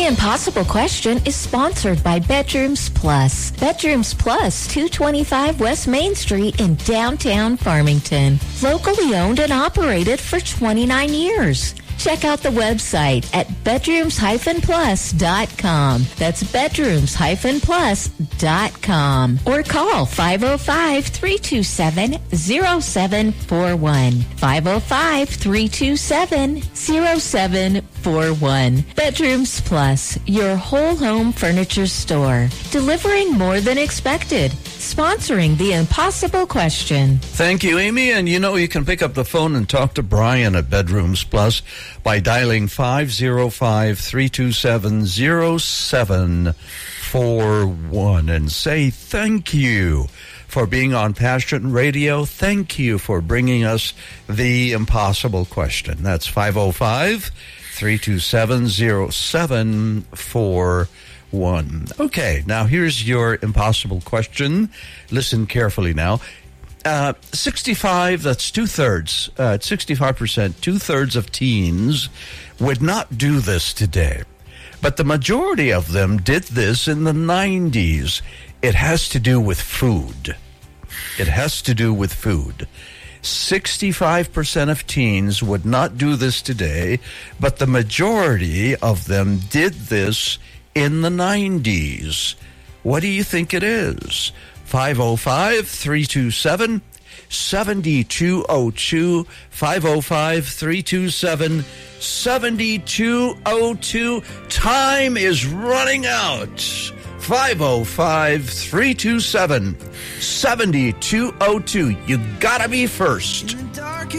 Impossible Question is sponsored by Bedrooms Plus. Bedrooms Plus, 225 West Main Street in downtown Farmington. Locally owned and operated for 29 years. Check out the website at bedrooms-plus.com. That's bedrooms-plus.com. Or call 505-327-0741. 505-327-0741. Bedrooms Plus, your whole home furniture store. Delivering more than expected. Sponsoring the Impossible Question. Thank you, Amy. And you know, you can pick up the phone and talk to Brian at Bedrooms Plus by dialing 505-327-0741 and say thank you for being on Passion Radio. Thank you for bringing us the Impossible Question. That's 505-327-0741. Okay, now here's your impossible question. Listen carefully now. 65, that's two-thirds, 65%, two-thirds of teens would not do this today. But the majority of them did this in the 90s. It has to do with food. It has to do with food. 65% of teens would not do this today, but the majority of them did this in the 90s. What do you think it is? 505-327-7202. 505-327-7202. Time is running out. 505-327-7202. You gotta be first.